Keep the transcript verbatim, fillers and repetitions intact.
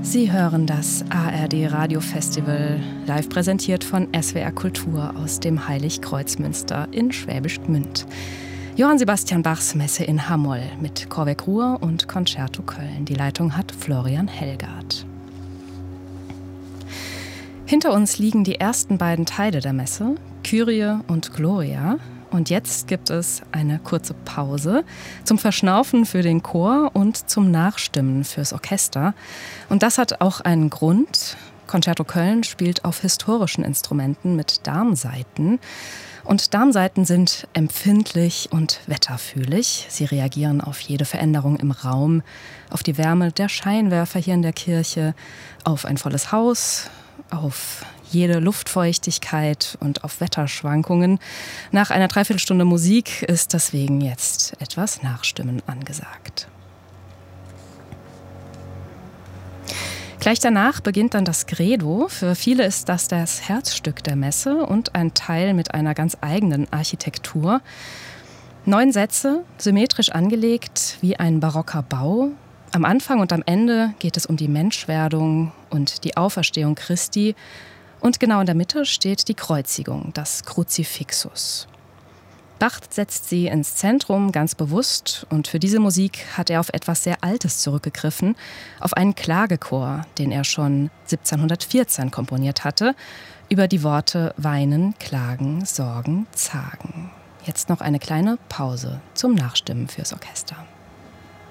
Sie hören das A R D Radiofestival, live präsentiert von S W R Kultur aus dem Heiligkreuzmünster in Schwäbisch Gmünd. Johann Sebastian Bachs Messe in H-Moll mit Chorwerk Ruhr und Concerto Köln. Die Leitung hat Florian Helgard. Hinter uns liegen die ersten beiden Teile der Messe, Kyrie und Gloria. Und jetzt gibt es eine kurze Pause zum Verschnaufen für den Chor und zum Nachstimmen fürs Orchester. Und das hat auch einen Grund. Concerto Köln spielt auf historischen Instrumenten mit Darmsaiten. Und Darmsaiten sind empfindlich und wetterfühlig. Sie reagieren auf jede Veränderung im Raum, auf die Wärme der Scheinwerfer hier in der Kirche, auf ein volles Haus, auf jede Luftfeuchtigkeit und auf Wetterschwankungen. Nach einer Dreiviertelstunde Musik ist deswegen jetzt etwas Nachstimmen angesagt. Gleich danach beginnt dann das Credo. Für viele ist das das Herzstück der Messe und ein Teil mit einer ganz eigenen Architektur. Neun Sätze, symmetrisch angelegt wie ein barocker Bau. Am Anfang und am Ende geht es um die Menschwerdung und die Auferstehung Christi. Und genau in der Mitte steht die Kreuzigung, das Kruzifixus. Bach setzt sie ins Zentrum, ganz bewusst. Und für diese Musik hat er auf etwas sehr Altes zurückgegriffen, auf einen Klagechor, den er schon siebzehnhundertvierzehn komponiert hatte, über die Worte Weinen, Klagen, Sorgen, Zagen. Jetzt noch eine kleine Pause zum Nachstimmen fürs Orchester.